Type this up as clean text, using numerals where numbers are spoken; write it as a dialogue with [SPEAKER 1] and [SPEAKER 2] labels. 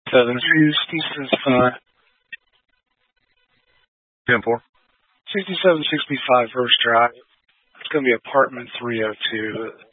[SPEAKER 1] 7-2,
[SPEAKER 2] 10-4.
[SPEAKER 1] 6765 First Drive. It's going to be apartment 302.